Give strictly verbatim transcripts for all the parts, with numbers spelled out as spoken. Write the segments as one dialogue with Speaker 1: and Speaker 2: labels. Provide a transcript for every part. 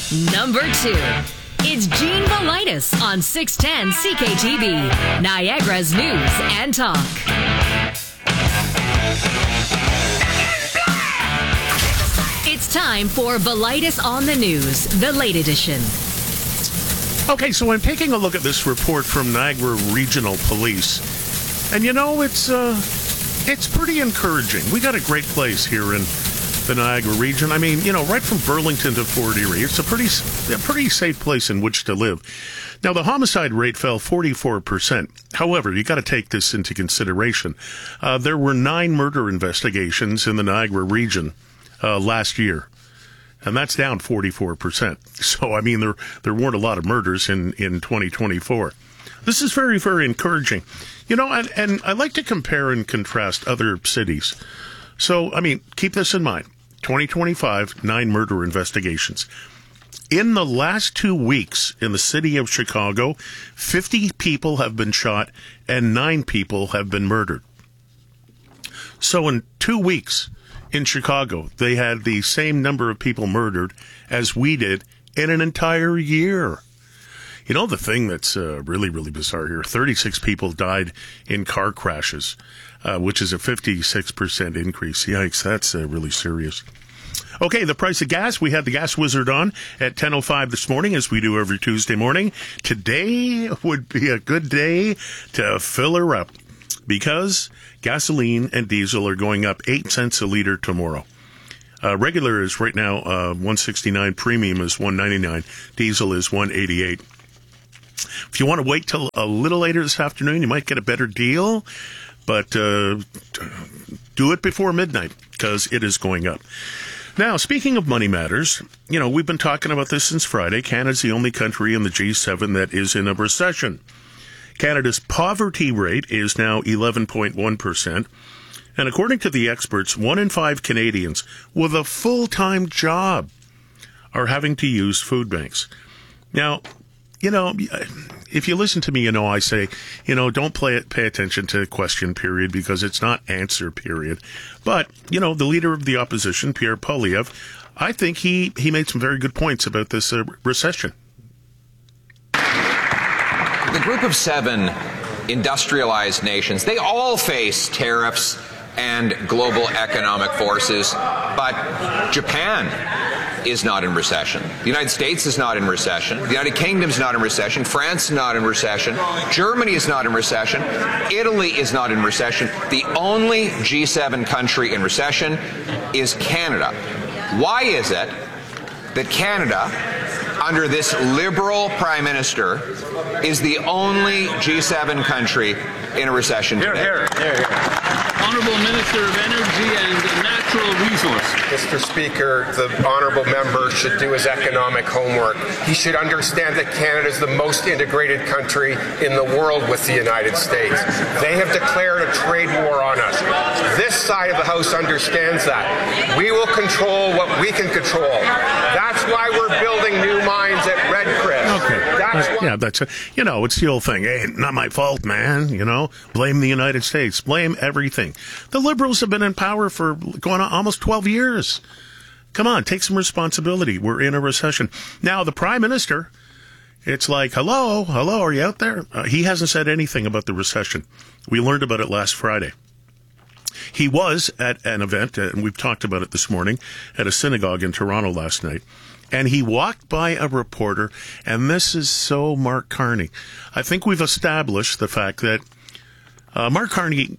Speaker 1: Number two. It's Gene Velitis on six ten C K T V, Niagara's News and Talk. It's time for Velitis on the News, the late edition.
Speaker 2: Okay, so I'm taking a look at this report from Niagara Regional Police, and you know, it's uh, it's pretty encouraging. We got a great place here in the Niagara region. I mean, you know, right from Burlington to Fort Erie, it's a pretty, a pretty safe place in which to live. Now, the homicide rate fell forty-four percent. However, you got to take this into consideration. Uh, there were nine murder investigations in the Niagara region uh, last year, and that's down forty-four percent. So, I mean, there there weren't a lot of murders in, in twenty twenty-four. This is very, very encouraging. You know, and, and I like to compare and contrast other cities. So, I mean, keep this in mind. twenty twenty-five, nine murder investigations. In the last two weeks in the city of Chicago, fifty people have been shot and nine people have been murdered. So in two weeks in Chicago, they had the same number of people murdered as we did in an entire year. You know, the thing that's uh, really, really bizarre here, thirty-six people died in car crashes, uh, which is a fifty-six percent increase. Yikes, that's uh, really serious. Okay, the price of gas. We had the Gas Wizard on at ten oh five this morning, as we do every Tuesday morning. Today would be a good day to fill her up because gasoline and diesel are going up eight cents a liter tomorrow. Uh, regular is right now uh, one sixty-nine, premium is one ninety-nine, diesel is one eighty-eight. If you want to wait till a little later this afternoon, you might get a better deal, but uh, do it before midnight because it is going up. Now, speaking of money matters, you know, we've been talking about this since Friday. Canada's the only country in the G seven that is in a recession. Canada's poverty rate is now eleven point one percent. And according to the experts, one in five Canadians with a full-time job are having to use food banks. Now, you know, if you listen to me, you know, I say, you know, don't play it, pay attention to question period because it's not answer period. But, you know, the leader of the opposition, Pierre Poilievre, I think he, he made some very good points about this uh, recession.
Speaker 3: The group of seven industrialized nations, they all face tariffs and global economic forces, but Japan is not in recession. The United States is not in recession. The United Kingdom is not in recession. France is not in recession. Germany is not in recession. Italy is not in recession. The only G seven country in recession is Canada. Why is it that Canada, under this liberal prime minister, is the only G seven country in a recession today?
Speaker 4: Here, here, here, here. Honourable Minister of Energy and Natural Resources.
Speaker 5: Mister Speaker, the honourable member should do his economic homework. He should understand that Canada is the most integrated country in the world with the United States. They have declared a trade war on us. This side of the House understands that. We will control what we can control. That's why we're building new mines at Red Chris.
Speaker 2: Okay.
Speaker 5: That's
Speaker 2: uh, yeah, that's, a, you know, it's the old thing. Hey, not my fault, man. You know, blame the United States. Blame everything. The Liberals have been in power for going on almost twelve years. Come on, take some responsibility. We're in a recession. Now, the Prime Minister, it's like, hello, hello, are you out there? Uh, he hasn't said anything about the recession. We learned about it last Friday. He was at an event, and we've talked about it this morning, at a synagogue in Toronto last night. And he walked by a reporter, and this is so Mark Carney. I think we've established the fact that uh, Mark Carney,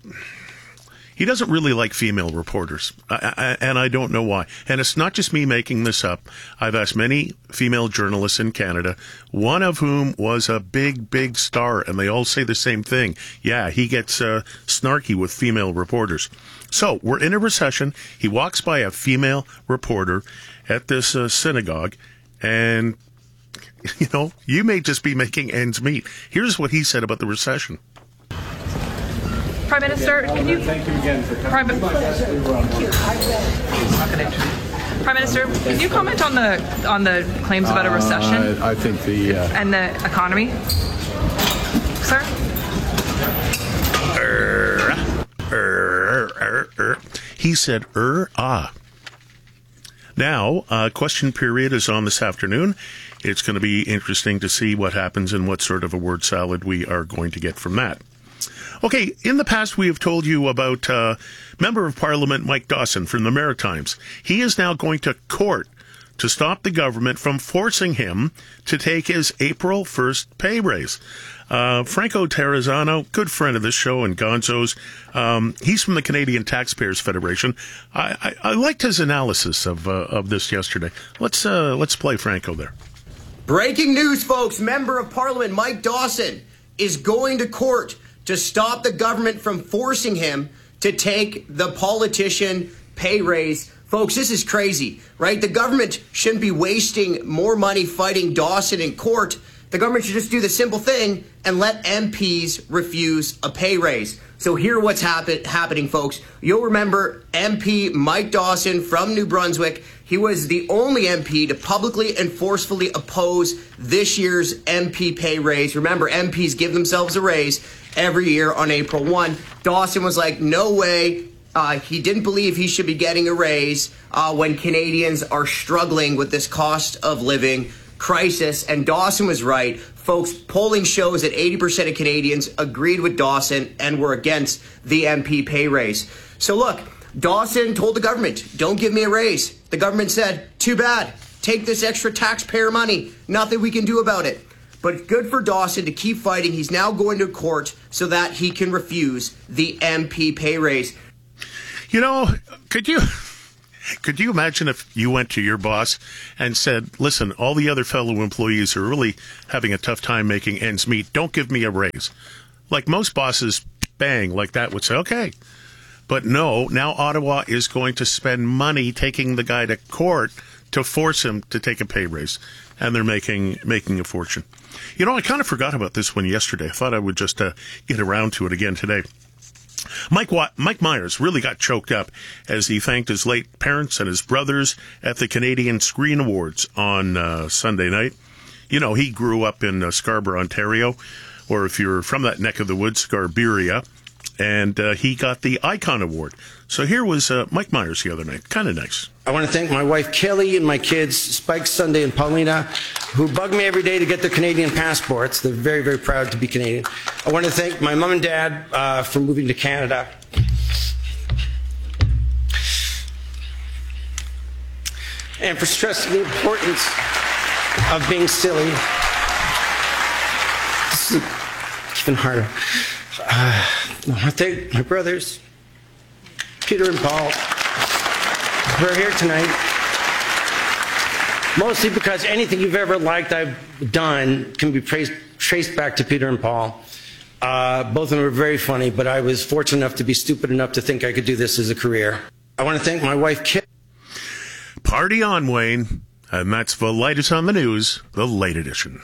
Speaker 2: he doesn't really like female reporters, I, I, and I don't know why. And it's not just me making this up. I've asked many female journalists in Canada, one of whom was a big, big star, and they all say the same thing. Yeah, he gets uh, snarky with female reporters. So we're in a recession. He walks by a female reporter at this uh, synagogue, and, you know, you may just be making ends meet. Here's what he said about the recession.
Speaker 6: Prime Minister, can you...
Speaker 7: Thank you again for coming.
Speaker 6: Prime, Prime Minister, can you comment on the on the claims about a recession?
Speaker 7: Uh, I think the... Uh,
Speaker 6: and the economy? Sir?
Speaker 2: Er, er, er, er. He said, er, ah. Now, uh, question period is on this afternoon. It's going to be interesting to see what happens and what sort of a word salad we are going to get from that. Okay, in the past we have told you about uh, Member of Parliament Mike Dawson from the Maritimes. He is now going to court to stop the government from forcing him to take his April first pay raise. Uh, Franco Terrazzano, good friend of this show and Gonzo's, um, he's from the Canadian Taxpayers Federation. I, I, I liked his analysis of uh, of this yesterday. Let's uh, let's play Franco there.
Speaker 8: Breaking news, folks. Member of Parliament Mike Dawson is going to court to stop the government from forcing him to take the politician pay raise. Folks, this is crazy, right? The government shouldn't be wasting more money fighting Dawson in court. The government should just do the simple thing and let M Ps refuse a pay raise. So here what's happen- happening, folks. You'll remember M P Mike Dawson from New Brunswick. He was the only M P to publicly and forcefully oppose this year's M P pay raise. Remember, M Ps give themselves a raise every year on April first. Dawson was like, no way. Uh, he didn't believe he should be getting a raise uh, when Canadians are struggling with this cost of living crisis. And Dawson was right. Folks, polling shows that eighty percent of Canadians agreed with Dawson and were against the M P pay raise. So look, Dawson told the government, don't give me a raise. The government said, too bad. Take this extra taxpayer money. Nothing we can do about it. But good for Dawson to keep fighting. He's now going to court so that he can refuse the M P pay raise.
Speaker 2: You know, could you could you imagine if you went to your boss and said, listen, all the other fellow employees are really having a tough time making ends meet. Don't give me a raise. Like most bosses, bang, like that would say, okay. But no, now Ottawa is going to spend money taking the guy to court to force him to take a pay raise. And they're making making a fortune. You know, I kind of forgot about this one yesterday. I thought I would just uh, get around to it again today. Mike Wa- Mike Myers really got choked up as he thanked his late parents and his brothers at the Canadian Screen Awards on uh, Sunday night. You know, he grew up in uh, Scarborough, Ontario, or if you're from that neck of the woods, Scarberia, and uh, he got the Icon Award. So here was uh, Mike Myers the other night. Kind of nice.
Speaker 9: I want to thank my wife, Kelly, and my kids, Spike, Sunday, and Paulina, who bug me every day to get their Canadian passports. They're very, very proud to be Canadian. I want to thank my mom and dad uh, for moving to Canada. And for stressing the importance of being silly. This is even harder. Uh, I want to thank my brothers, Peter and Paul, who are here tonight. Mostly because anything you've ever liked I've done can be traced, traced back to Peter and Paul. Uh, both of them were very funny, but I was fortunate enough to be stupid enough to think I could do this as a career. I want to thank my wife, Kit.
Speaker 2: Party on, Wayne. And that's the latest on the news, the late edition.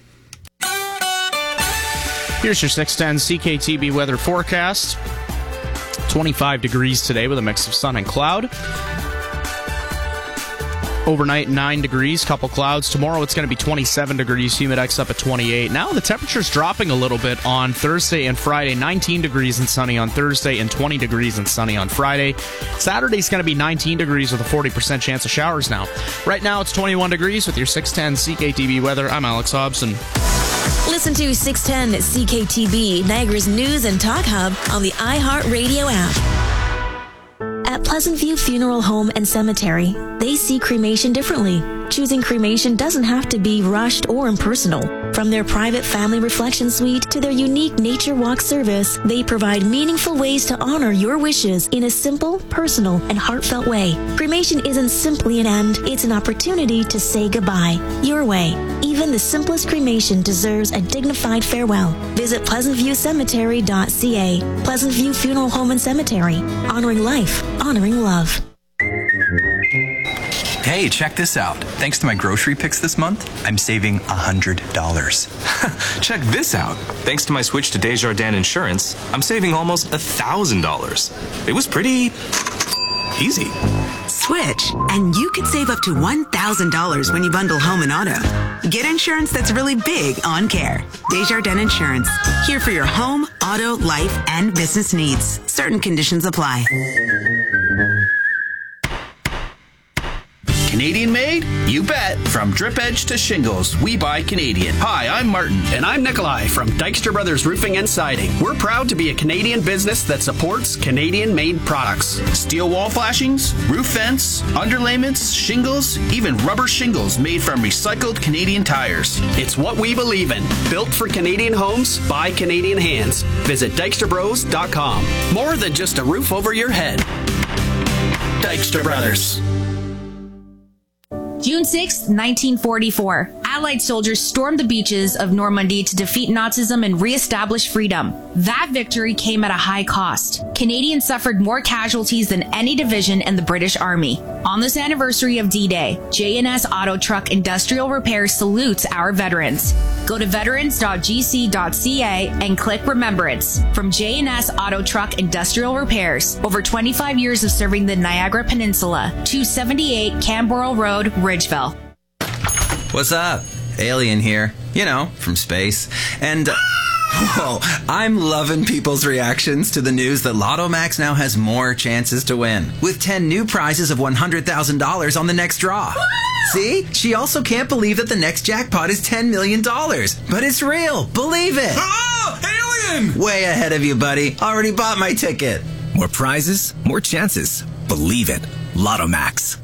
Speaker 10: Here's your six ten C K T B weather forecast. twenty-five degrees today with a mix of sun and cloud. Overnight, nine degrees, couple clouds. Tomorrow it's going to be twenty-seven degrees, humidex up at twenty-eight. Now the temperature's dropping a little bit on Thursday and Friday. nineteen degrees and sunny on Thursday and twenty degrees and sunny on Friday. Saturday's going to be nineteen degrees with a forty percent chance of showers now. Right now it's twenty-one degrees with your six ten C K T B weather. I'm Alex Hobson.
Speaker 1: Listen to six ten C K T B, Niagara's news and talk hub on the iHeartRadio app. At Pleasant View Funeral Home and Cemetery, they see cremation differently. Choosing cremation doesn't have to be rushed or impersonal. From their private family reflection suite to their unique nature walk service, they provide meaningful ways to honor your wishes in a simple, personal, and heartfelt way. Cremation isn't simply an end, it's an opportunity to say goodbye, your way. Even the simplest cremation deserves a dignified farewell. Visit pleasant view cemetery dot c a. Pleasant View Funeral Home and Cemetery. Honoring life, honoring love.
Speaker 11: Hey, check this out. Thanks to my grocery picks this month, I'm saving one hundred dollars.
Speaker 12: Check this out. Thanks to my switch to Desjardins Insurance, I'm saving almost one thousand dollars. It was pretty easy.
Speaker 13: Switch, and you could save up to one thousand dollars when you bundle home and auto. Get insurance that's really big on care. Desjardins Insurance, here for your home, auto, life, and business needs. Certain conditions apply.
Speaker 14: Canadian made? You bet. From drip edge to shingles, we buy Canadian. Hi, I'm Martin.
Speaker 15: And I'm Nikolai from Dykstra Brothers Roofing and Siding. We're proud to be a Canadian business that supports Canadian-made products.
Speaker 14: Steel wall flashings, roof vents, underlayments, shingles, even rubber shingles made from recycled Canadian tires.
Speaker 15: It's what we believe in. Built for Canadian homes by Canadian hands. Visit Dykstra Bros dot com. More than just a roof over your head. Dykstra Brothers.
Speaker 16: June sixth, nineteen forty-four. Allied soldiers stormed the beaches of Normandy to defeat Nazism and reestablish freedom. That victory came at a high cost. Canadians suffered more casualties than any division in the British Army. On this anniversary of D-Day, J and S Auto Truck Industrial Repair salutes our veterans. Go to veterans dot g c dot c a and click Remembrance. From J and S Auto Truck Industrial Repairs, over twenty-five years of serving the Niagara Peninsula, two seventy-eight Camberwell Road, Ridgeville.
Speaker 17: What's up? Alien here. You know, from space. And, uh, whoa, I'm loving people's reactions to the news that Lotto Max now has more chances to win, with ten new prizes of one hundred thousand dollars on the next draw. See? She also can't believe that the next jackpot is ten million dollars. But it's real. Believe it.
Speaker 18: Oh, alien!
Speaker 17: Way ahead of you, buddy. Already bought my ticket.
Speaker 18: More prizes, more chances. Believe it. Lotto Max.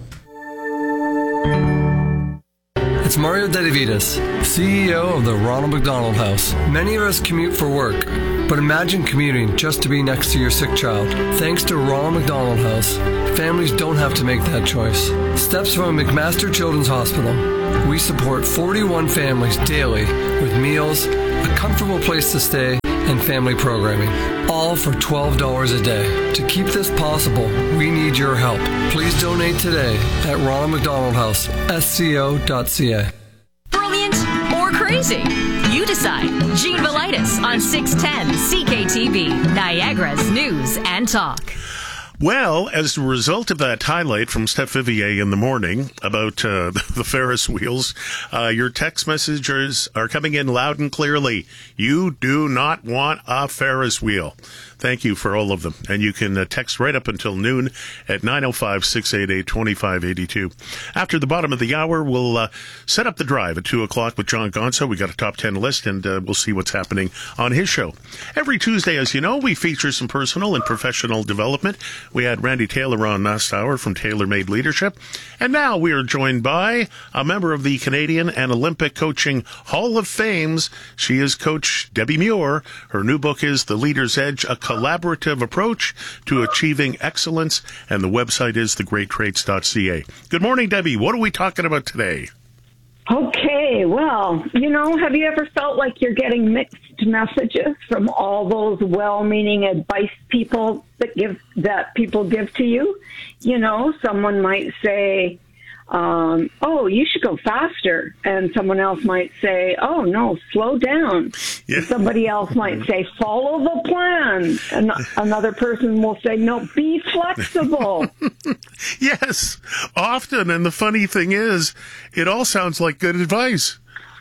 Speaker 19: It's Mario Dedivitas, C E O of the Ronald McDonald House. Many of us commute for work, but imagine commuting just to be next to your sick child. Thanks to Ronald McDonald House, families don't have to make that choice. Steps from McMaster Children's Hospital. We support forty-one families daily with meals, a comfortable place to stay, and family programming, all for twelve dollars a day. To keep this possible, we need your help. Please donate today at Ronald McDonald House, S C O dot C A.
Speaker 20: Brilliant or crazy? You decide. Gene Velitis on six ten C K T V, Niagara's News and Talk.
Speaker 2: Well, as a result of that highlight from Steph Vivier in the morning about uh, the Ferris wheels, uh, your text messages are coming in loud and clearly. You do not want a Ferris wheel. Thank you for all of them. And you can uh, text right up until noon at nine oh five, six eight eight, two five eight two. After the bottom of the hour, we'll uh, set up the drive at two o'clock with John Gonzo. We got a top ten list, and uh, we'll see what's happening on his show. Every Tuesday, as you know, we feature some personal and professional development. We had Randy Taylor on last hour from Taylor Made Leadership. And now we are joined by a member of the Canadian and Olympic Coaching Hall of Fames. She is Coach Debbie Muir. Her new book is The Leader's Edge, a collaborative approach to achieving excellence, and the website is the great traits dot c a. Good morning, Debbie. What are we talking about today?
Speaker 21: Okay, well, you know, have you ever felt like you're getting mixed messages from all those well-meaning advice people that give that people give to you? You know, someone might say, um, oh, you should go faster. And someone else might say, oh, no, slow down. Yeah. Somebody else might say, follow the plan. And another person will say, no, be flexible.
Speaker 2: Yes, often. And the funny thing is, it all sounds like good advice.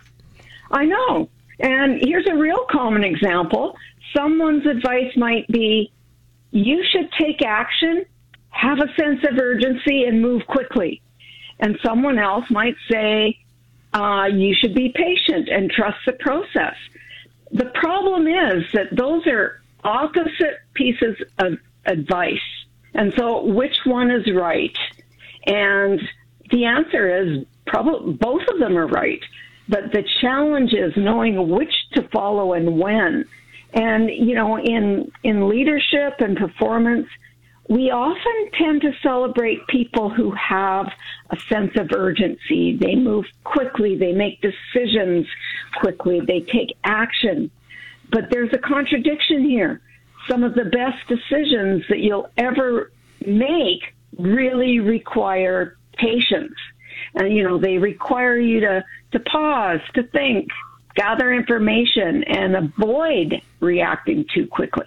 Speaker 21: I know. And here's a real common example. Someone's advice might be, you should take action, have a sense of urgency, and move quickly. And someone else might say, uh, you should be patient and trust the process. The problem is that those are opposite pieces of advice. And so which one is right? And the answer is probably both of them are right. But the challenge is knowing which to follow and when. And, you know, in, in leadership and performance, we often tend to celebrate people who have a sense of urgency. They move quickly. They make decisions quickly. They take action. But there's a contradiction here. Some of the best decisions that you'll ever make really require patience. And, you know, they require you to, to pause, to think, gather information, and avoid reacting too quickly.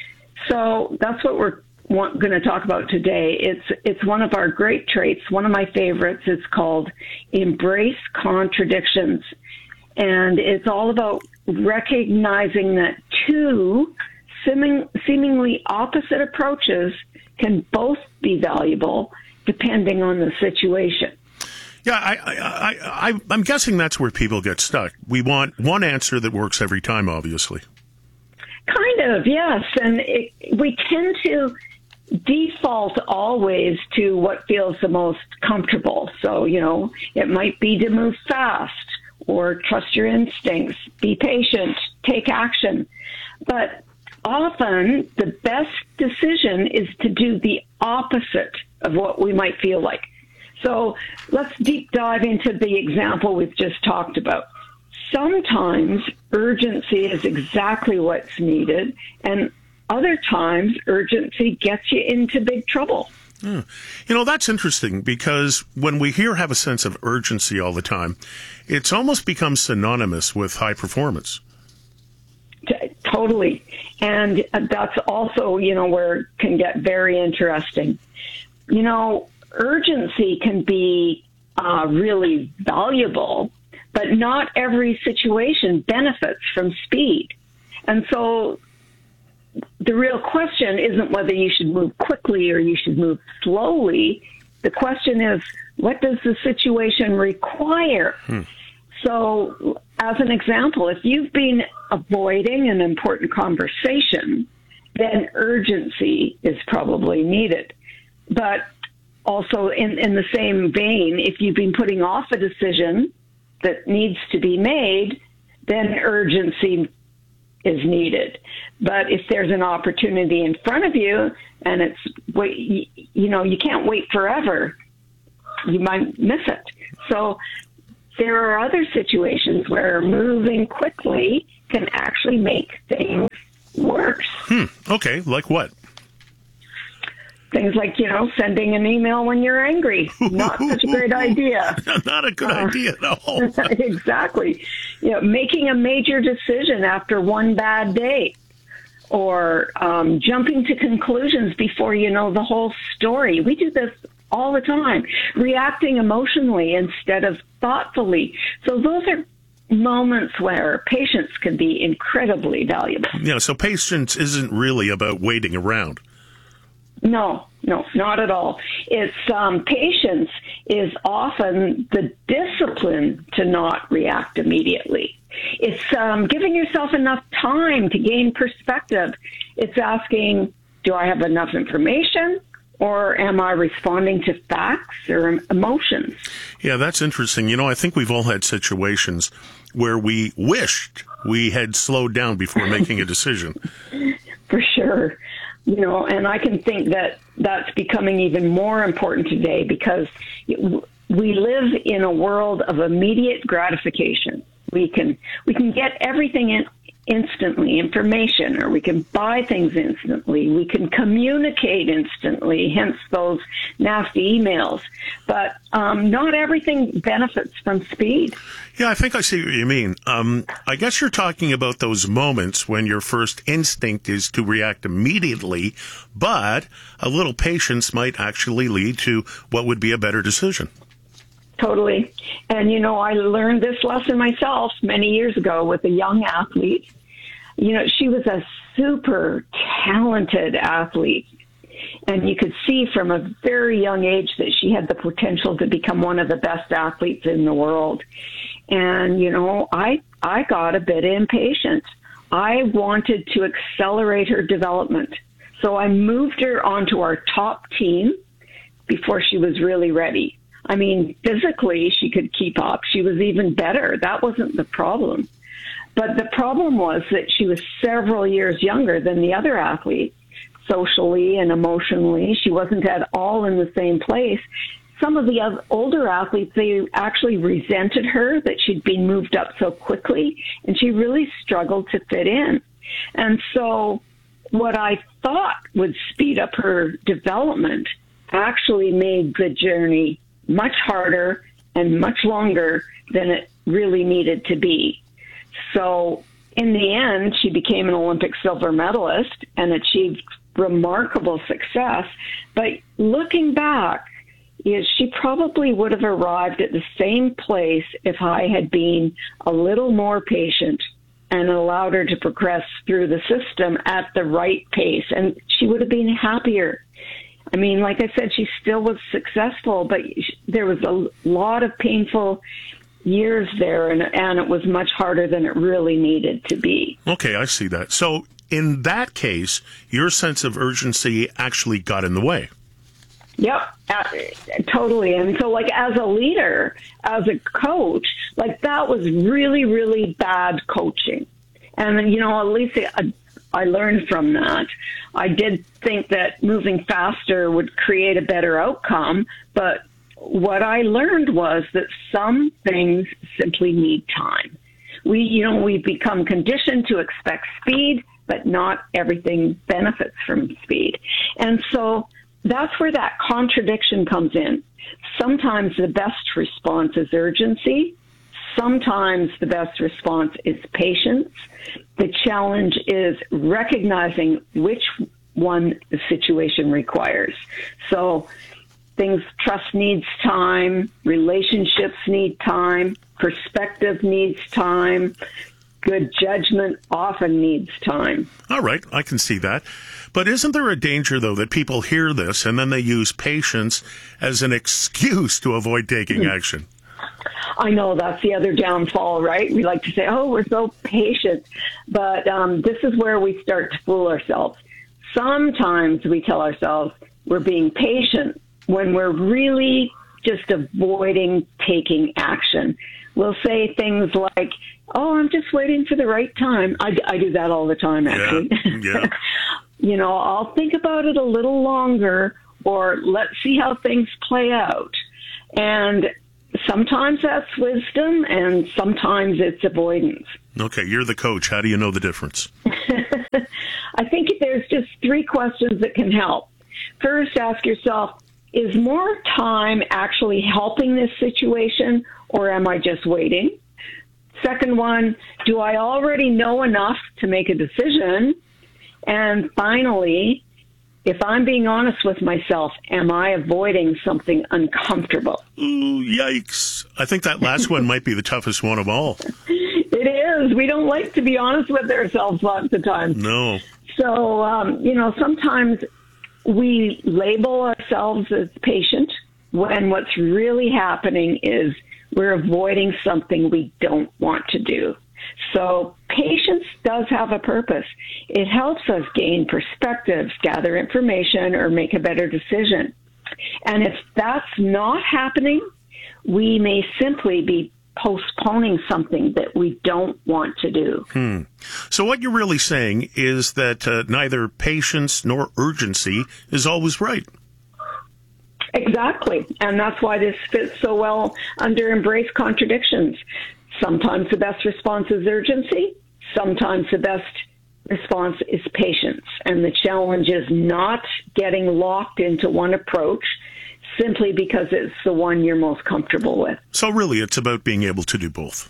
Speaker 21: So that's what we're going to talk about today. It's it's one of our great traits, one of my favorites. It's called Embrace Contradictions. And it's all about recognizing that two seeming, seemingly opposite approaches can both be valuable depending on the situation.
Speaker 2: Yeah, I, I, I, I'm guessing that's where people get stuck. We want one answer that works every time, obviously.
Speaker 21: Kind of, yes. And it, we tend to default always to what feels the most comfortable. So, you know, it might be to move fast or trust your instincts, be patient, take action. But often the best decision is to do the opposite of what we might feel like. So let's deep dive into the example we've just talked about. Sometimes urgency is exactly what's needed, and other times urgency gets you into big trouble.
Speaker 2: Hmm. You know, that's interesting because when we hear have a sense of urgency all the time, it's almost become synonymous with high performance.
Speaker 21: T- totally. And that's also, you know, where it can get very interesting. You know, urgency can be uh, really valuable, but not every situation benefits from speed. And so the real question isn't whether you should move quickly or you should move slowly. The question is, what does the situation require? Hmm. So, as an example, if you've been avoiding an important conversation, then urgency is probably needed. But also, in, in the same vein, if you've been putting off a decision that needs to be made, then urgency is needed. But if there's an opportunity in front of you and it's, wait, you know, you can't wait forever, you might miss it. So there are other situations where moving quickly can actually make things worse.
Speaker 2: Hmm. Okay. Like what?
Speaker 21: Things like, you know, sending an email when you're angry. Not such a great idea.
Speaker 2: Not a good uh, idea at all.
Speaker 21: Exactly. You know, making a major decision after one bad day, or um, jumping to conclusions before you know the whole story. We do this all the time. Reacting emotionally instead of thoughtfully. So those are moments where patience can be incredibly valuable.
Speaker 2: Yeah, so patience isn't really about waiting around.
Speaker 21: No, no, not at all. It's um, patience is often the discipline to not react immediately. It's um, giving yourself enough time to gain perspective. It's asking, do I have enough information, or am I responding to facts or emotions?
Speaker 2: Yeah, that's interesting. You know, I think we've all had situations where we wished we had slowed down before making a decision.
Speaker 21: For sure. You know, and I can think that that's becoming even more important today because we live in a world of immediate gratification. We can we can get everything in instantly, information, or we can buy things instantly. We can communicate instantly, hence those nasty emails. But um, not everything benefits from speed.
Speaker 2: Yeah, I think I see what you mean. Um, I guess you're talking about those moments when your first instinct is to react immediately, but a little patience might actually lead to what would be a better decision.
Speaker 21: Totally. And, you know, I learned this lesson myself many years ago with a young athlete. You know, she was a super talented athlete. And you could see from a very young age that she had the potential to become one of the best athletes in the world. And, you know, I, I got a bit impatient. I wanted to accelerate her development. So I moved her onto our top team before she was really ready. I mean, physically, she could keep up. She was even better. That wasn't the problem. But the problem was that she was several years younger than the other athletes, socially and emotionally. She wasn't at all in the same place. Some of the other older athletes, they actually resented her that she'd been moved up so quickly, and she really struggled to fit in. And so what I thought would speed up her development actually made the journey much harder and much longer than it really needed to be. So in the end, she became an Olympic silver medalist and achieved remarkable success. But looking back, is she probably would have arrived at the same place if I had been a little more patient and allowed her to progress through the system at the right pace, and she would have been happier. I mean, like I said, she still was successful, but there was a lot of painful years there, and, and it was much harder than it really needed to be.
Speaker 2: Okay, I see that. So in that case, your sense of urgency actually got in the way.
Speaker 21: Yep, uh, totally. And so, like, as a leader, as a coach, like, that was really, really bad coaching. And, you know, at least I, I learned from that. I did think that moving faster would create a better outcome, but what I learned was that some things simply need time. We, you know, we've become conditioned to expect speed, but not everything benefits from speed. And so that's where that contradiction comes in. Sometimes the best response is urgency. Sometimes the best response is patience. The challenge is recognizing which one the situation requires. So things, trust needs time, relationships need time, perspective needs time, good judgment often needs time.
Speaker 2: All right, I can see that. But isn't there a danger, though, that people hear this and then they use patience as an excuse to avoid taking mm-hmm. action?
Speaker 21: I know that's the other downfall, right? We like to say, oh, we're so patient. But um, this is where we start to fool ourselves. Sometimes we tell ourselves we're being patient when we're really just avoiding taking action. We'll say things like, oh, I'm just waiting for the right time. I, I do that all the time, actually.
Speaker 2: Yeah. yeah.
Speaker 21: You know, I'll think about it a little longer, or let's see how things play out. And sometimes that's wisdom, and sometimes it's avoidance.
Speaker 2: Okay, you're the coach. How do you know the difference?
Speaker 21: I think there's just three questions that can help. First, ask yourself, is more time actually helping this situation, or am I just waiting? Second one, do I already know enough to make a decision? And finally, if I'm being honest with myself, am I avoiding something uncomfortable?
Speaker 2: Ooh, yikes. I think that last one might be the toughest one of all.
Speaker 21: It is. We don't like to be honest with ourselves lots of times.
Speaker 2: No.
Speaker 21: So, um, you know, sometimes we label ourselves as patient when what's really happening is we're avoiding something we don't want to do. So patience does have a purpose. It helps us gain perspective, gather information, or make a better decision. And if that's not happening, we may simply be postponing something that we don't want to do.
Speaker 2: Hmm. So what you're really saying is that uh, neither patience nor urgency is always right.
Speaker 21: Exactly. And that's why this fits so well under Embrace Contradictions. Sometimes the best response is urgency. Sometimes the best response is patience. And the challenge is not getting locked into one approach simply because it's the one you're most comfortable with.
Speaker 2: So really, it's about being able to do both.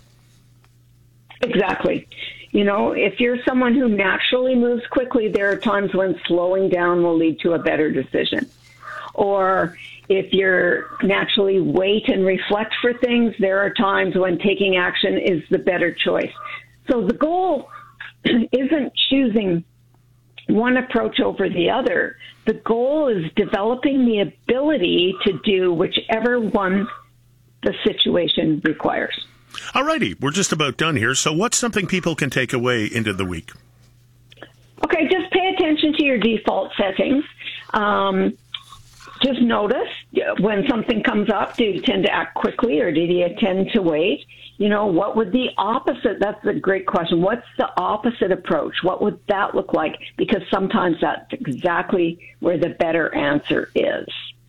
Speaker 21: Exactly. You know, if you're someone who naturally moves quickly, there are times when slowing down will lead to a better decision. Or if you're naturally wait and reflect for things, there are times when taking action is the better choice. So the goal isn't choosing one approach over the other. The goal is developing the ability to do whichever one the situation requires.
Speaker 2: All righty, we're just about done here. So what's something people can take away into the week?
Speaker 21: Okay, just pay attention to your default settings. Um, just notice when something comes up, do you tend to act quickly or do you tend to wait? You know, what would the opposite, that's a great question. What's the opposite approach? What would that look like? Because sometimes that's exactly where the better answer is.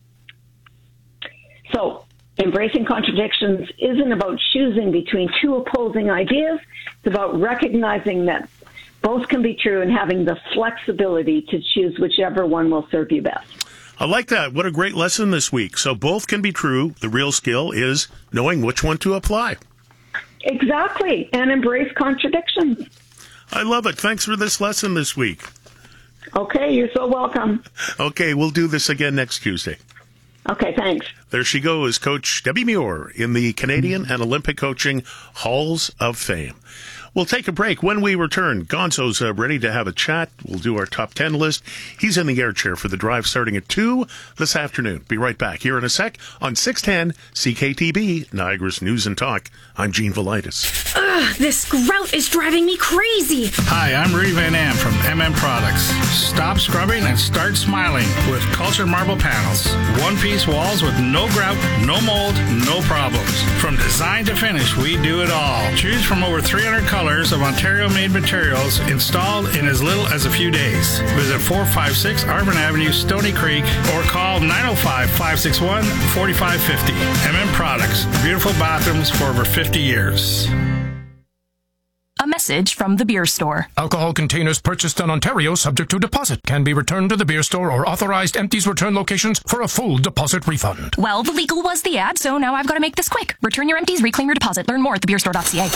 Speaker 21: So, embracing contradictions isn't about choosing between two opposing ideas. It's about recognizing that both can be true and having the flexibility to choose whichever one will serve you best.
Speaker 2: I like that. What a great lesson this week. So both can be true. The real skill is knowing which one to apply.
Speaker 21: Exactly. And embrace contradictions.
Speaker 2: I love it. Thanks for this lesson this week.
Speaker 21: Okay. You're so welcome.
Speaker 2: Okay. We'll do this again next Tuesday.
Speaker 21: Okay. Thanks.
Speaker 2: There she goes, Coach Debbie Muir in the Canadian and Olympic Coaching Halls of Fame. We'll take a break. When we return, Gonzo's uh, ready to have a chat. We'll do our top ten list. He's in the air chair for the drive starting at two this afternoon. Be right back here in a sec on six ten C K T B, Niagara's News and Talk. I'm Gene Velitis.
Speaker 3: Ugh, this grout is driving me crazy.
Speaker 22: Hi, I'm Rudy Van Am from M M Products. Stop scrubbing and start smiling with Cultured Marble Panels. One-piece walls with no grout, no mold, no problems. From design to finish, we do it all. Choose from over three hundred colors of Ontario-made materials installed in as little as a few days. Visit four five six Arvin Avenue, Stony Creek, or call nine oh five, five six one, four five five oh. M M Products. Beautiful bathrooms for over fifty years.
Speaker 20: A message from the beer store.
Speaker 23: Alcohol containers purchased in Ontario subject to deposit can be returned to the beer store or authorized empties return locations for a full deposit refund.
Speaker 20: Well, the legal was the ad, so now I've got to make this quick. Return your empties, reclaim your deposit. Learn more at the beer store dot c a.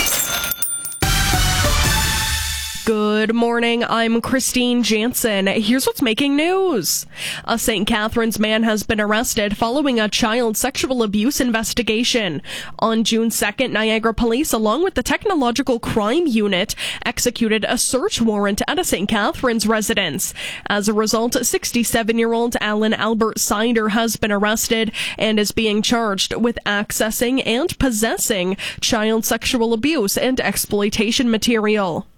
Speaker 24: Good morning, I'm Christine Jansen. Here's what's making news. A Saint Catharines man has been arrested following a child sexual abuse investigation. On June second, Niagara Police, along with the Technological Crime Unit, executed a search warrant at a Saint Catharines residence. As a result, sixty-seven-year-old Alan Albert Sider has been arrested and is being charged with accessing and possessing child sexual abuse and exploitation material.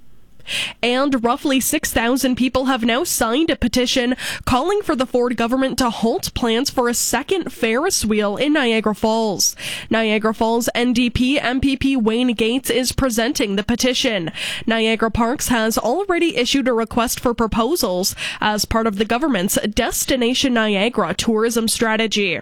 Speaker 24: And roughly six thousand people have now signed a petition calling for the Ford government to halt plans for a second Ferris wheel in Niagara Falls. Niagara Falls N D P M P P Wayne Gates is presenting the petition. Niagara Parks has already issued a request for proposals as part of the government's Destination Niagara tourism strategy.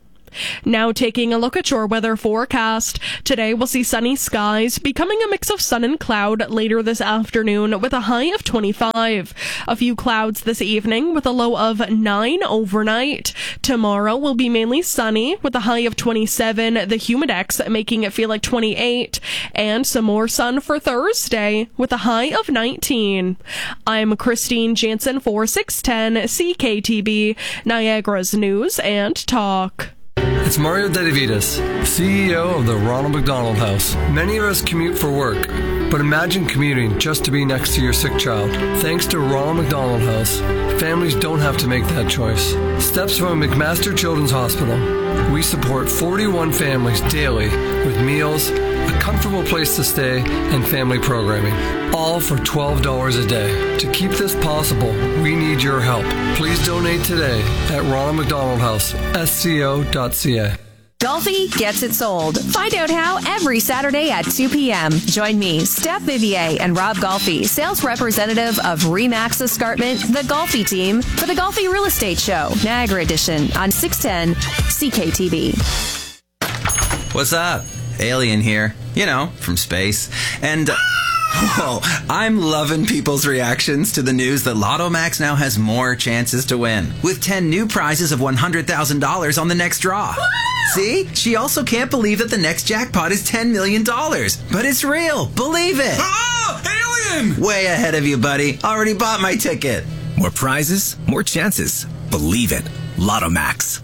Speaker 24: Now taking a look at your weather forecast. Today we'll see sunny skies, becoming a mix of sun and cloud later this afternoon with a high of twenty-five. A few clouds this evening with a low of nine overnight. Tomorrow will be mainly sunny with a high of twenty-seven, the humidex making it feel like twenty-eight, and some more sun for Thursday with a high of nineteen. I'm Christine Jansen for six ten C K T B, Niagara's News and Talk.
Speaker 19: It's Mario Dedivitas, C E O of the Ronald McDonald House. Many of us commute for work, but imagine commuting just to be next to your sick child. Thanks to Ronald McDonald House, families don't have to make that choice. Steps from McMaster Children's Hospital. We support forty-one families daily with meals, a comfortable place to stay, and family programming. All for twelve dollars a day. To keep this possible, we need your help. Please donate today at Ronald McDonald House, S C O dot C A.
Speaker 20: Golfi gets it sold. Find out how every Saturday at two p.m. Join me, Steph Vivier, and Rob Golfi, sales representative of Remax Escarpment, the Golfi team, for the Golfi Real Estate Show, Niagara Edition, on six ten C K T V.
Speaker 17: What's up? Alien here. You know, from space. And... Whoa, I'm loving people's reactions to the news that Lotto Max now has more chances to win, with ten new prizes of one hundred thousand dollars on the next draw. See? She also can't believe that the next jackpot is ten million dollars. But it's real. Believe it.
Speaker 18: Oh, alien!
Speaker 17: Way ahead of you, buddy. Already bought my ticket.
Speaker 18: More prizes, more chances. Believe it. Lotto Max.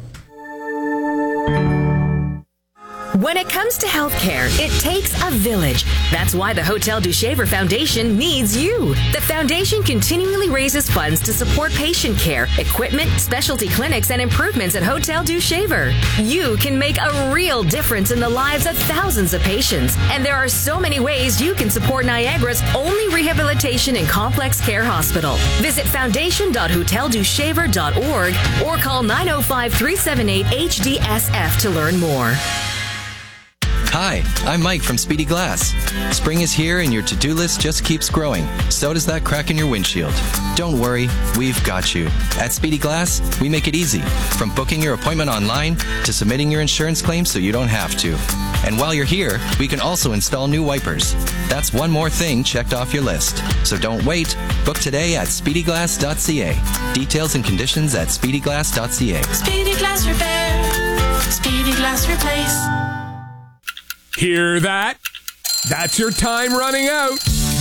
Speaker 20: When it comes to healthcare, it takes a village. That's why the Hotel du Shaver Foundation needs you. The foundation continually raises funds to support patient care, equipment, specialty clinics, and improvements at Hotel du Shaver. You can make a real difference in the lives of thousands of patients. And there are so many ways you can support Niagara's only rehabilitation and complex care hospital. Visit foundation dot hotel du shaver dot org or call nine oh five, three seven eight, H D S F to learn more.
Speaker 25: Hi, I'm Mike from Speedy Glass. Spring is here and your to-do list just keeps growing. So does that crack in your windshield. Don't worry, we've got you. At Speedy Glass, we make it easy. From booking your appointment online to submitting your insurance claim so you don't have to. And while you're here, we can also install new wipers. That's one more thing checked off your list. So don't wait. Book today at speedy glass dot c a. Details and conditions at speedy glass dot c a.
Speaker 26: Speedy Glass Repair. Speedy Glass Replace.
Speaker 27: Hear that? That's your time running out.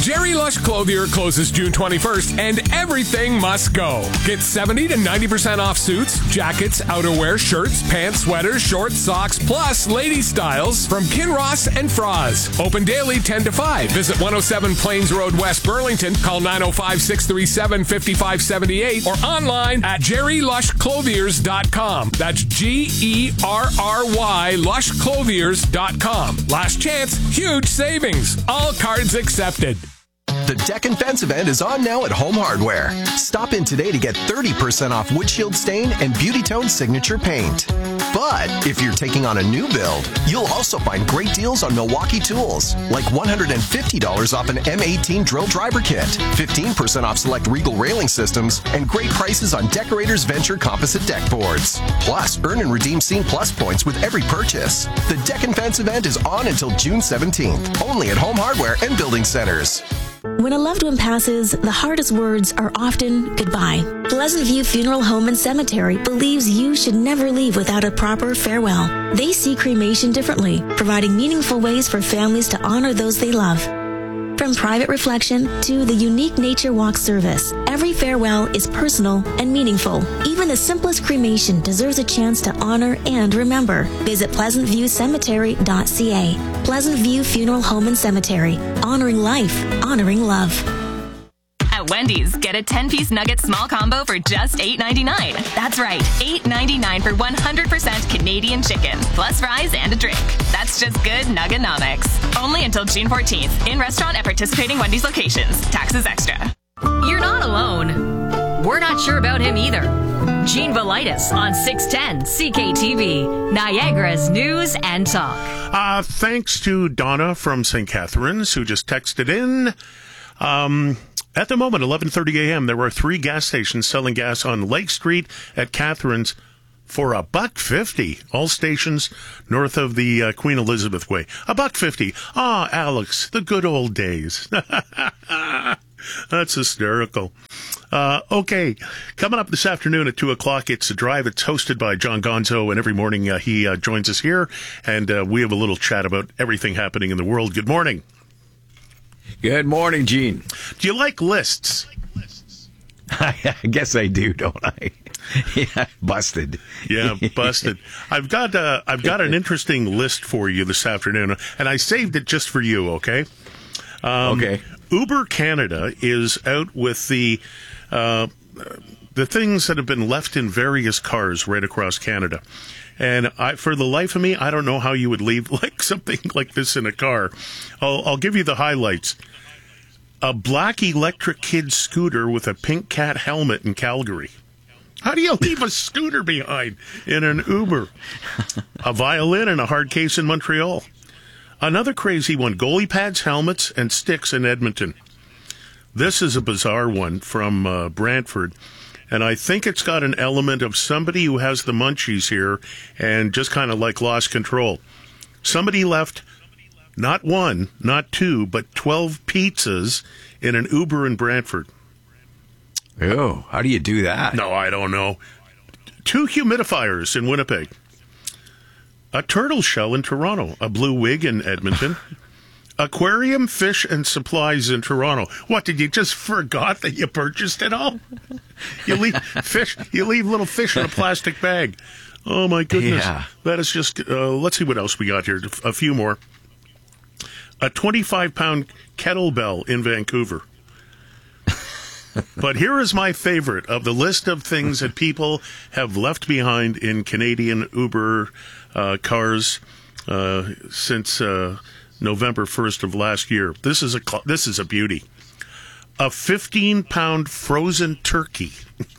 Speaker 4: Jerry Lush Clothier closes June twenty-first, and everything must go. Get seventy to ninety percent off suits, jackets, outerwear, shirts, pants, sweaters, shorts, socks, plus lady styles from Kinross and Froz. Open daily ten to five. Visit one oh seven Plains Road, West Burlington. Call nine oh five, six three seven, five five seven eight or online at jerry lush clothiers dot com. That's G E R R Y lush clothiers dot com. Last chance, huge savings. All cards accepted.
Speaker 5: The Deck and Fence event is on now at Home Hardware. Stop in today to get thirty percent off windshield stain and Beauty Tone signature paint. But if you're taking on a new build, you'll also find great deals on Milwaukee tools, like one hundred fifty dollars off an M eighteen drill driver kit, fifteen percent off select Regal railing systems, and great prices on Decorators Venture composite deck boards. Plus, earn and redeem Scene Plus points with every purchase. The Deck and Fence event is on until June seventeenth, only at Home Hardware and Building Centers.
Speaker 1: When a loved one passes, the hardest words are often goodbye. Pleasant View Funeral Home and Cemetery believes you should never leave without a proper farewell. They see cremation differently, providing meaningful ways for families to honor those they love. From private reflection to the unique nature walk service, every farewell is personal and meaningful. Even the simplest cremation deserves a chance to honor and remember. Visit pleasant view cemetery dot c a. Pleasant View Funeral Home and Cemetery. Honoring life, honoring love.
Speaker 6: At Wendy's, get a ten-piece nugget small combo for just eight ninety-nine. That's right, eight ninety-nine for one hundred percent Canadian chicken, plus fries and a drink. That's just good nuggenomics. Only until June fourteenth, in restaurant at participating Wendy's locations. Taxes extra.
Speaker 20: You're not alone. We're not sure about him either. Gene Velitis on six ten C K T V, Niagara's News and Talk.
Speaker 2: Uh, thanks to Donna from Saint Catharines, who just texted in. Um... At the moment, eleven thirty a.m., there are three gas stations selling gas on Lake Street at Catharines for a buck fifty. All stations north of the uh, Queen Elizabeth Way. A buck fifty. Ah, Alex, the good old days. That's hysterical. Uh, okay, coming up this afternoon at two o'clock, it's a drive. It's hosted by John Gonzo, and every morning uh, he uh, joins us here, and uh, we have a little chat about everything happening in the world. Good morning.
Speaker 7: Good morning, Gene.
Speaker 2: Do you like lists?
Speaker 7: I guess I do, don't I? Yeah, busted.
Speaker 2: Yeah, busted. I've got uh, I've got an interesting list for you this afternoon, and I saved it just for you. Okay. Um,
Speaker 7: okay.
Speaker 2: Uber Canada is out with the uh, the things that have been left in various cars right across Canada. And I, for the life of me, I don't know how you would leave like something like this in a car. I'll, I'll give you the highlights. A black electric kid scooter with a pink cat helmet in Calgary. How do you leave a scooter behind in an Uber? A violin and a hard case in Montreal. Another crazy one, goalie pads, helmets, and sticks in Edmonton. This is a bizarre one from uh, Brantford. And I think it's got an element of somebody who has the munchies here and just kind of like lost control. Somebody left not one, not two, but twelve pizzas in an Uber in Brantford.
Speaker 7: Oh, how do you do that?
Speaker 2: No, I don't know. Two humidifiers in Winnipeg. A turtle shell in Toronto. A blue wig in Edmonton. Aquarium, fish, and supplies in Toronto. What, did you just forgot that you purchased it all? You leave fish. You leave little fish in a plastic bag. Oh my goodness!
Speaker 7: Yeah.
Speaker 2: That is just. Uh, let's see what else we got here. A few more. A twenty-five pound kettlebell in Vancouver. But here is my favorite of the list of things that people have left behind in Canadian Uber uh, cars uh, since uh, November first of last year. This is a this is a beauty. A fifteen pound frozen turkey.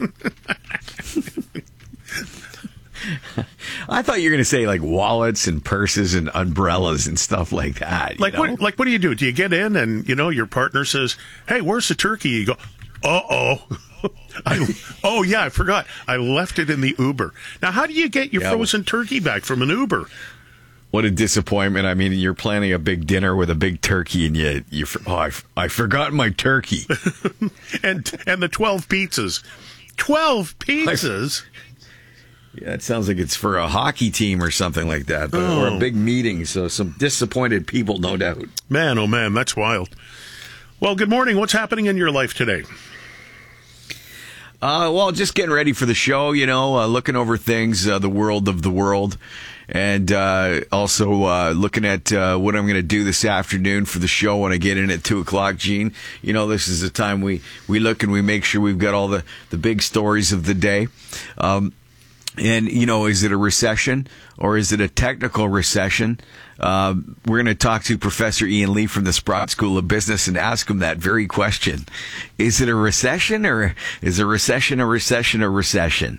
Speaker 7: I thought you were going to say like wallets and purses and umbrellas and stuff like that.
Speaker 2: Like
Speaker 7: you know?
Speaker 2: what? Like what do you do? Do you get in and you know your partner says, "Hey, where's the turkey?" You go, "Uh oh." I, oh yeah, I forgot. I left it in the Uber. Now, how do you get your yeah, frozen turkey back from an Uber?
Speaker 7: What a disappointment. I mean, you're planning a big dinner with a big turkey and you, you oh, I, I forgot my turkey.
Speaker 2: and and the twelve pizzas. twelve pizzas?
Speaker 7: Yeah, it sounds like it's for a hockey team or something like that, but,
Speaker 2: oh.
Speaker 7: or a big meeting, so some disappointed people, no doubt.
Speaker 2: Man, oh man, that's wild. Well, good morning. What's happening in your life today?
Speaker 7: Uh, well, just getting ready for the show, you know, uh, looking over things, uh, the world of the world, and uh, also uh, looking at uh, what I'm going to do this afternoon for the show when I get in at two o'clock, Gene. You know, this is the time we, we look and we make sure we've got all the, the big stories of the day. Um, and, you know, is it a recession or is it a technical recession? Uh, we're going to talk to Professor Ian Lee from the Sprott School of Business and ask him that very question. Is it a recession, or is a recession a recession a recession?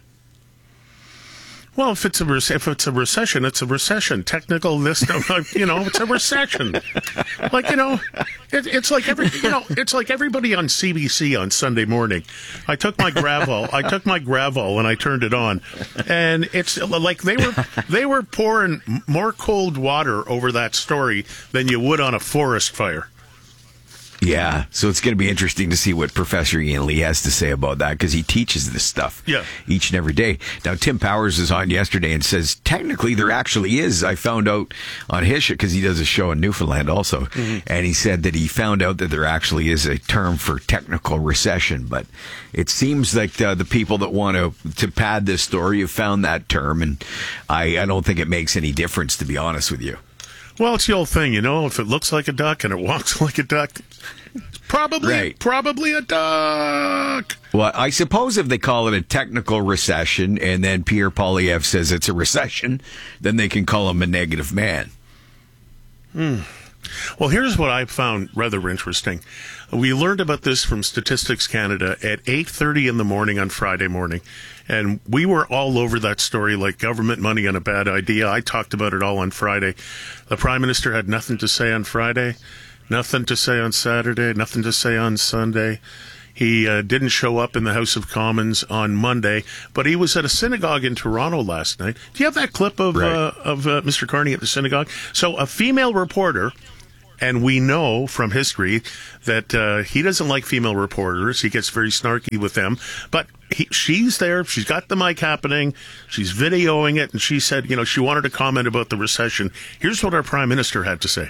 Speaker 2: Well, if it's a re- if it's a recession, it's a recession. Technical, this, you know, it's a recession. Like, you know, it, it's like every, you know, it's like everybody on C B C on Sunday morning. I took my gravel, I took my gravel, and I turned it on, and it's like they were they were pouring more cold water over that story than you would on a forest fire.
Speaker 7: Yeah, so it's going to be interesting to see what Professor Ian Lee has to say about that, because he teaches this stuff
Speaker 2: yeah.
Speaker 7: each and every day. Now, Tim Powers is on yesterday and says, technically, there actually is. I found out on his show, because he does a show in Newfoundland also, mm-hmm. and he said that he found out that there actually is a term for technical recession, but it seems like the, the people that want to, to pad this story have found that term, and I, I don't think it makes any difference, to be honest with you.
Speaker 2: Well, it's the old thing, you know, if it looks like a duck and it walks like a duck, it's probably,
Speaker 7: right.
Speaker 2: probably a duck.
Speaker 7: Well, I suppose if they call it a technical recession and then Pierre Poilievre says it's a recession, then they can call him a negative man.
Speaker 2: Hmm. Well, here's what I found rather interesting. We learned about this from Statistics Canada at eight thirty in the morning on Friday morning. And we were all over that story like government money and a bad idea. I talked about it all on Friday. The Prime Minister had nothing to say on Friday, nothing to say on Saturday, nothing to say on Sunday. He uh, didn't show up in the House of Commons on Monday, but he was at a synagogue in Toronto last night. Do you have that clip of, right. uh, of uh, Mister Carney at the synagogue? So a female reporter... And we know from history that uh, he doesn't like female reporters. He gets very snarky with them. But he, she's there. She's got the mic happening. She's videoing it. And she said, you know, she wanted to comment about the recession. Here's what our Prime Minister had to say.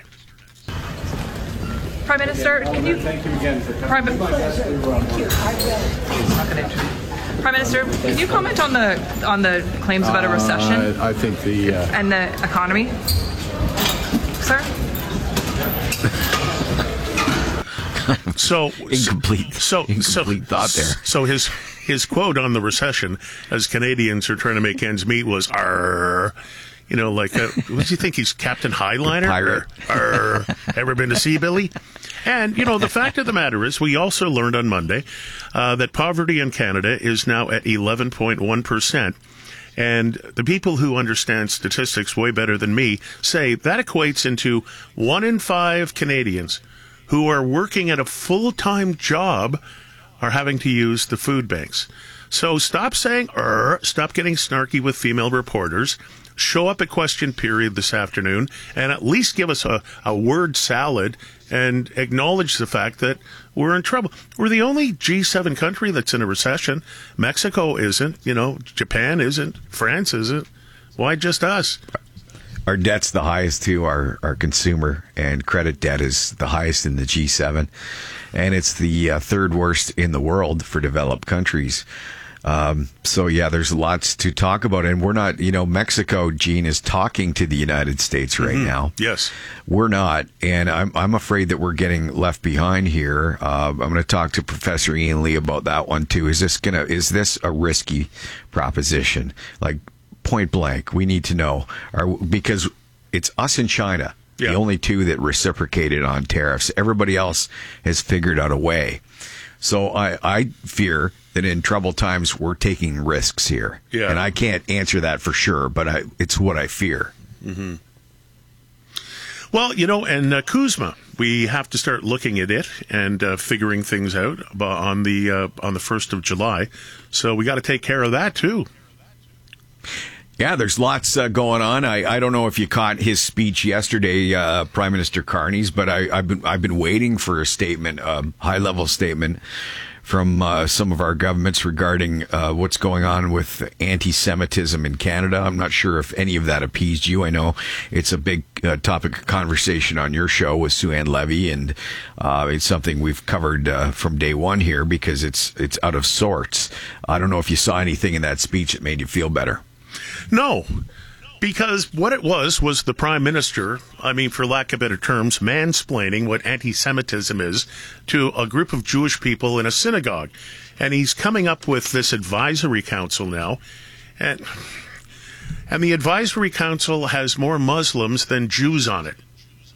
Speaker 8: Prime Minister, can you...
Speaker 9: Thank you again for coming.
Speaker 8: Prime, Thank you. I'm not going to Prime Minister, can you comment on the on the claims about a recession?
Speaker 9: Uh, I think the... Uh,
Speaker 8: and the economy? Sir?
Speaker 2: So
Speaker 7: incomplete.
Speaker 2: So
Speaker 7: incomplete
Speaker 2: so,
Speaker 7: thought there.
Speaker 2: So his his quote on the recession, as Canadians are trying to make ends meet, was "Arr." You know, like uh, what do you think? He's Captain Highliner?
Speaker 7: Pirate.
Speaker 2: Arr. Ever been to sea, Billy? And you know, the fact of the matter is, we also learned on Monday uh, that poverty in Canada is now at eleven point one percent. And the people who understand statistics way better than me say that equates into one in five Canadians who are working at a full-time job are having to use the food banks. So stop saying, er, stop getting snarky with female reporters. Show up at question period this afternoon and at least give us a, a word salad and acknowledge the fact that we're in trouble. We're the only G seven country that's in a recession. Mexico isn't, you know, Japan isn't, France isn't. Why just us?
Speaker 7: Our debt's the highest, too. Our, our consumer and credit debt is the highest in the G seven. And it's the uh, third worst in the world for developed countries. Um, so, yeah, there's lots to talk about. And we're not, you know, Mexico, Gene, is talking to the United States right
Speaker 2: mm-hmm.
Speaker 7: now.
Speaker 2: Yes.
Speaker 7: We're not. And I'm I'm afraid that we're getting left behind here. Uh, I'm going to talk to Professor Ian Lee about that one, too. Is this going to, is this a risky proposition? Like, point blank, we need to know. Are, because it's us and China, yeah. the only two that reciprocated on tariffs. Everybody else has figured out a way. So I, I fear that in troubled times, we're taking risks here.
Speaker 2: Yeah.
Speaker 7: And I can't answer that for sure, but I, it's what I fear.
Speaker 2: Mm-hmm. Well, you know, and uh, Kuzma, we have to start looking at it and uh, figuring things out on the uh, on the first of July. So we got to take care of that, too.
Speaker 7: Yeah, there's lots uh, going on. I, I don't know if you caught his speech yesterday, uh, Prime Minister Carney's, but I, I've been I've been waiting for a statement, a um, high level statement from uh, some of our governments regarding uh, what's going on with anti-Semitism in Canada. I'm not sure if any of that appeased you. I know it's a big uh, topic of conversation on your show with Sue Ann Levy, and uh, it's something we've covered uh, from day one here because it's it's out of sorts. I don't know if you saw anything in that speech that made you feel better.
Speaker 2: No. Because what it was, was the Prime Minister, I mean, for lack of better terms, mansplaining what anti-Semitism is to a group of Jewish people in a synagogue. And he's coming up with this advisory council now. And, and the advisory council has more Muslims than Jews on it.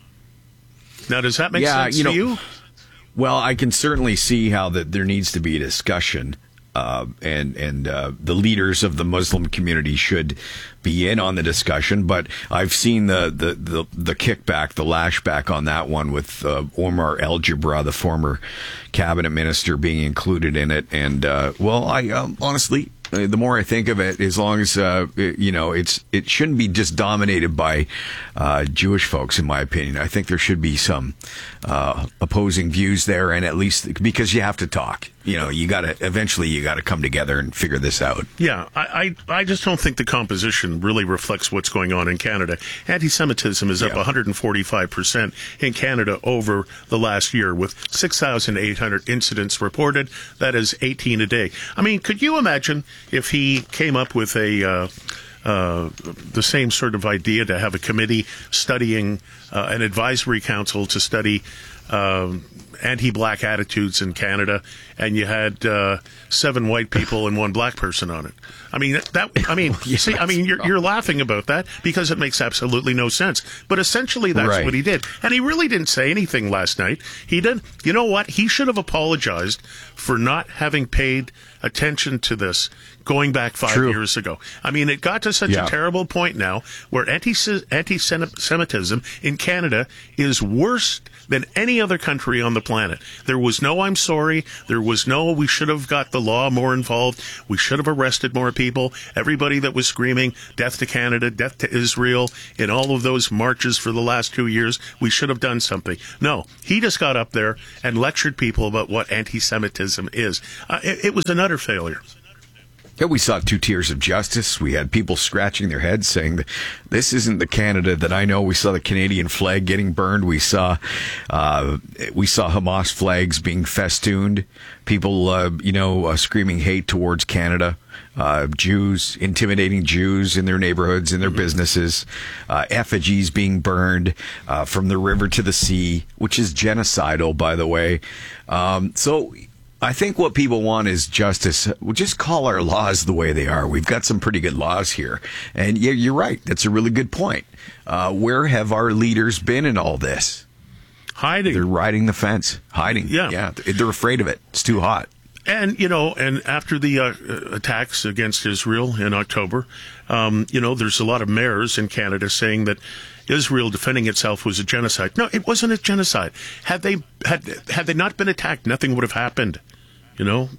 Speaker 2: Now, does that make
Speaker 7: yeah,
Speaker 2: sense
Speaker 7: you know,
Speaker 2: to you?
Speaker 7: Well, I can certainly see how that there needs to be a discussion. Uh, and and uh, the leaders of the Muslim community should be in on the discussion. But I've seen the the, the, the kickback, the lashback on that one with uh, Omar El-Jabra, the former cabinet minister, being included in it. And, uh, well, I um, honestly... the more I think of it, as long as, uh, you know, it's it shouldn't be just dominated by uh, Jewish folks, in my opinion. I think there should be some uh, opposing views there, and at least because you have to talk. You know, you got to eventually you got to come together and figure this out.
Speaker 2: Yeah, I, I I just don't think the composition really reflects what's going on in Canada. Anti-Semitism is up yeah. one hundred forty-five percent in Canada over the last year, with six thousand eight hundred incidents reported. That is eighteen a day. I mean, could you imagine if he came up with a uh, uh, the same sort of idea to have a committee studying uh, an advisory council to study uh, anti-black attitudes in Canada, and you had uh, seven white people and one black person on it? I mean, that. I mean, yes. see, I mean, you're, you're laughing about that because it makes absolutely no sense. But essentially, that's
Speaker 7: right.
Speaker 2: what he did, and he really didn't say anything last night. He did. You know what? He should have apologized for not having paid attention to this going back five
Speaker 7: True.
Speaker 2: years ago. I mean, it got to such
Speaker 7: yeah.
Speaker 2: a terrible point now where anti anti-Semitism in Canada is worse than any other country on the planet. There was no I'm sorry. There was no we should have got the law more involved. We should have arrested more people. Everybody that was screaming death to Canada, death to Israel in all of those marches for the last two years, we should have done something. No, he just got up there and lectured people about what anti-Semitism is. Uh, it, it was an utter failure.
Speaker 7: Yeah, we saw two tiers of justice. We had people scratching their heads saying that this isn't the Canada that I know. We saw the Canadian flag getting burned. We saw, uh, we saw Hamas flags being festooned. People, uh, you know, uh, screaming hate towards Canada. Uh, Jews, intimidating Jews in their neighborhoods, in their mm-hmm. businesses. Uh, effigies being burned uh, from the river to the sea, which is genocidal, by the way. Um, so... I think what people want is justice. We'll just call our laws the way they are. We've got some pretty good laws here. And yeah, you're right. That's a really good point. Uh, where have our leaders been in all this?
Speaker 2: Hiding.
Speaker 7: They're riding the fence. Hiding.
Speaker 2: Yeah.
Speaker 7: Yeah. They're afraid of it. It's too hot.
Speaker 2: And, you know, and after the uh, attacks against Israel in October, um, you know, there's a lot of mayors in Canada saying that Israel defending itself was a genocide. No, it wasn't a genocide. Had they had had they not been attacked, nothing would have happened. You know,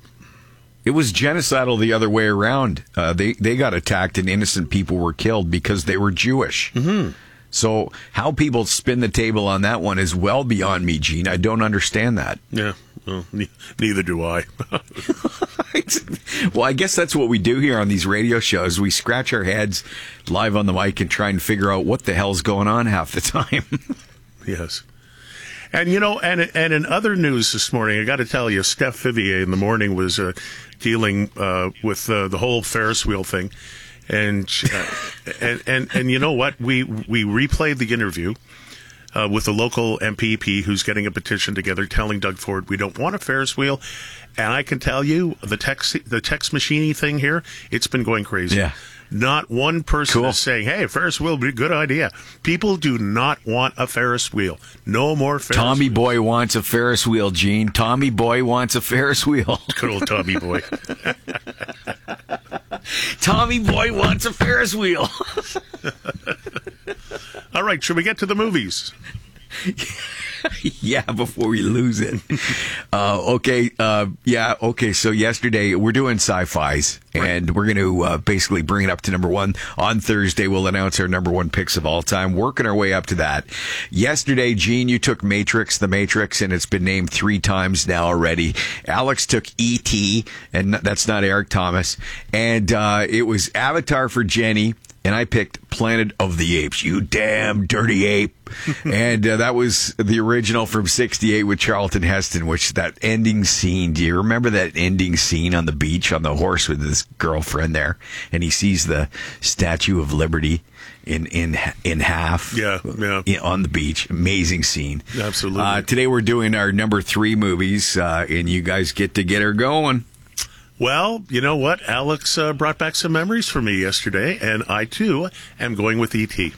Speaker 7: it was genocidal the other way around. Uh, they they got attacked and innocent people were killed because they were Jewish.
Speaker 2: Mm-hmm.
Speaker 7: So how people spin the table on that one is well beyond me, Gene. I don't understand that.
Speaker 2: Yeah, well, ne- neither do I.
Speaker 7: Well, I guess that's what we do here on these radio shows. We scratch our heads live on the mic and try and figure out what the hell's going on half the time.
Speaker 2: Yes. And, you know, and and in other news this morning, I got to tell you, Steph Vivier in the morning was uh, dealing uh, with uh, the whole Ferris wheel thing. And, uh, and, and, and you know what? We, we replayed the interview uh, with the local M P P who's getting a petition together telling Doug Ford we don't want a Ferris wheel. And I can tell you, the text, the text machine thing here, it's been going crazy.
Speaker 7: Yeah.
Speaker 2: Not one person
Speaker 7: cool.
Speaker 2: is saying, hey, a Ferris wheel would be a good idea. People do not want a Ferris wheel. No more Ferris
Speaker 7: Tommy
Speaker 2: wheels.
Speaker 7: Boy wants a Ferris wheel, Gene. Tommy Boy wants a Ferris wheel.
Speaker 2: Good old Tommy Boy.
Speaker 7: Tommy Boy wants a Ferris wheel.
Speaker 2: All right, should we get to the movies?
Speaker 7: Yeah, before we lose it. Uh, okay, uh, yeah, okay, so yesterday we're doing sci-fis, and we're going to uh, basically bring it up to number one. On Thursday, we'll announce our number one picks of all time, working our way up to that. Yesterday, Gene, you took Matrix, The Matrix, and it's been named three times now already. Alex took E T, and that's not Eric Thomas, and uh, it was Avatar for Jenny. And I picked Planet of the Apes, you damn dirty ape. And uh, that was the original from sixty-eight with Charlton Heston, which that ending scene, do you remember that ending scene on the beach on the horse with his girlfriend there? And he sees the Statue of Liberty in in in half
Speaker 2: yeah, yeah.
Speaker 7: In, on the beach. Amazing scene.
Speaker 2: Absolutely.
Speaker 7: Uh, today we're doing our number three movies, uh, and you guys get to get her going.
Speaker 2: Well, you know what? Alex uh, brought back some memories for me yesterday, and I, too, am going with E T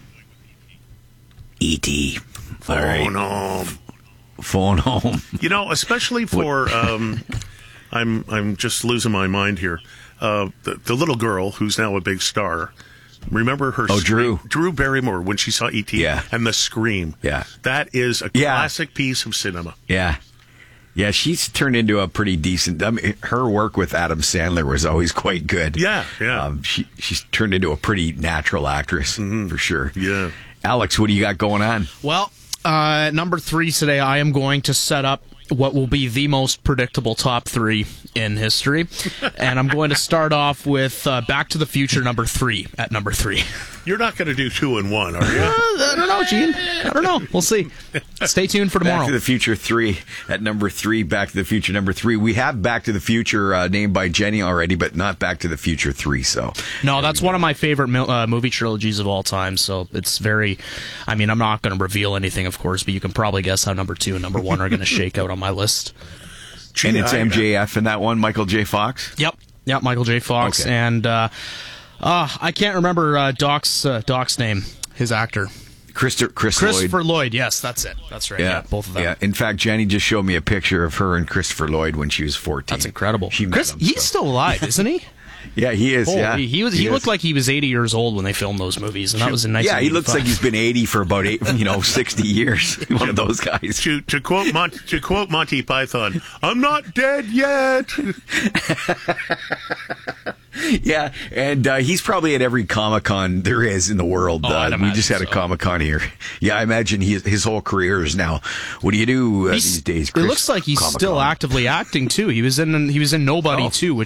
Speaker 7: E T
Speaker 2: Phone
Speaker 7: All right.
Speaker 2: home.
Speaker 7: Phone home.
Speaker 2: You know, especially for, um, I'm I'm just losing my mind here. Uh, the, the little girl who's now a big star. Remember her?
Speaker 7: Oh,
Speaker 2: scream?
Speaker 7: Drew.
Speaker 2: Drew Barrymore when she saw E T
Speaker 7: Yeah.
Speaker 2: and the scream.
Speaker 7: Yeah.
Speaker 2: That is a
Speaker 7: Yeah.
Speaker 2: classic piece of cinema.
Speaker 7: Yeah. Yeah, she's turned into a pretty decent. I mean, her work with Adam Sandler was always quite good.
Speaker 2: Yeah, yeah.
Speaker 7: Um, she she's turned into a pretty natural actress
Speaker 2: mm-hmm.
Speaker 7: for sure.
Speaker 2: Yeah.
Speaker 7: Alex, what do you got going on?
Speaker 9: Well, uh, number three today, I am going to set up what will be the most predictable top three in history, and I'm going to start off with uh, Back to the Future number three at number three.
Speaker 2: You're not going to do two and one, are you?
Speaker 9: Uh, I don't know, Gene. I don't know. We'll see. Stay tuned for tomorrow.
Speaker 7: Back to the Future three at number three. Back to the Future number three. We have Back to the Future uh, named by Jenny already, but not Back to the Future three. So
Speaker 9: no, that's one of my favorite uh, movie trilogies of all time. So it's very. I mean, I'm not going to reveal anything, of course, but you can probably guess how number two and number one are going to shake out on my list.
Speaker 7: And it's M J F in that one, Michael J. Fox?
Speaker 9: Yep. Yep, Michael J. Fox.
Speaker 7: Okay.
Speaker 9: And uh, uh, I can't remember uh, Doc's uh, Doc's name, his actor.
Speaker 7: Christopher, Chris
Speaker 9: Christopher
Speaker 7: Lloyd.
Speaker 9: Lloyd. Yes, that's it. That's right. Yeah, yeah, both of them.
Speaker 7: Yeah. In fact, Jenny just showed me a picture of her and Christopher Lloyd when she was fourteen.
Speaker 9: That's incredible.
Speaker 7: She met
Speaker 9: Chris,
Speaker 7: him,
Speaker 9: he's
Speaker 7: so.
Speaker 9: still alive, isn't he?
Speaker 7: Yeah, he is.
Speaker 9: Oh,
Speaker 7: yeah,
Speaker 9: he, he was. He,
Speaker 7: he
Speaker 9: looked
Speaker 7: is.
Speaker 9: like he was eighty years old when they filmed those movies, and that was in nineteen eighty-five.
Speaker 7: Yeah, he looks like he's been eighty for about eight, you know, sixty years. One of those guys.
Speaker 2: To to quote Monty, to quote Monty Python, "I'm not dead yet."
Speaker 7: Yeah, and uh, he's probably at every Comic-Con there is in the world.
Speaker 9: Oh,
Speaker 7: uh, we just had
Speaker 9: so.
Speaker 7: a Comic-Con here. Yeah, I imagine he, his whole career is now. What do you do uh, these days, Chris?
Speaker 9: It looks like he's
Speaker 7: Comic-Con.
Speaker 9: still actively acting too. He was in he was in Nobody
Speaker 7: Oh.
Speaker 9: too, which